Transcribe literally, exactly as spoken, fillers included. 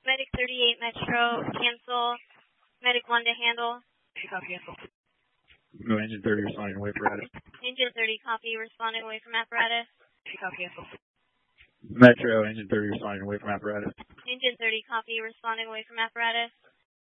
Medic thirty-eight Metro, cancel. Medic one to handle. Copy, cancel. No, engine thirty responding away apparatus. Engine thirty, copy, responding away from apparatus. Copy, cancel. Metro, engine thirty responding away from apparatus. Engine thirty, copy, responding away from apparatus.